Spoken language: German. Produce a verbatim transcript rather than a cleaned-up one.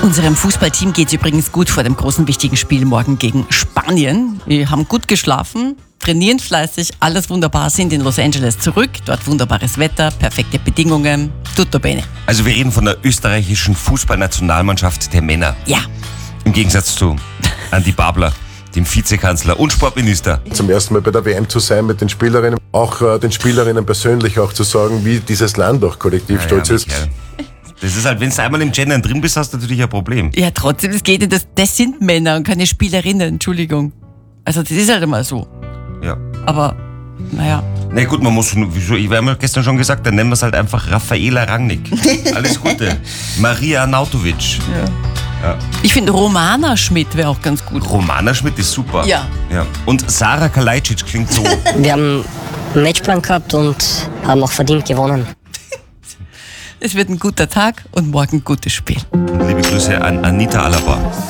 Unserem Fußballteam geht es übrigens gut vor dem großen wichtigen Spiel morgen gegen Spanien. Wir haben gut geschlafen, trainieren fleißig, alles wunderbar, sind in Los Angeles zurück. Dort wunderbares Wetter, perfekte Bedingungen, tutto bene. Also wir reden von der österreichischen Fußballnationalmannschaft der Männer. Ja. Im Gegensatz zu Andi Babler, dem Vizekanzler und Sportminister. Zum ersten Mal bei der W M zu sein mit den Spielerinnen, auch äh, den Spielerinnen persönlich auch zu sagen, wie dieses Land auch kollektiv Ja, stolz ja, ist. Michael. Das ist halt, wenn du einmal im Gendern drin bist, hast du natürlich ein Problem. Ja, trotzdem, das geht nicht. Das, das sind Männer und keine Spielerinnen, Entschuldigung. Also das ist halt immer so. Ja. Aber, naja. Na gut, man muss, wieso, ich habe gestern schon gesagt, dann nennen wir es halt einfach Raffaela Rangnick. Alles Gute. Maria Nautovic. Ja. Ja. Ich finde, Romana Schmidt wäre auch ganz gut. Romana Schmidt ist super. Ja. ja. Und Sarah Kalajdzic klingt so. Wir haben einen Matchplan gehabt und haben auch verdient gewonnen. Es wird ein guter Tag und morgen ein gutes Spiel. Liebe Grüße an Anita Alaba.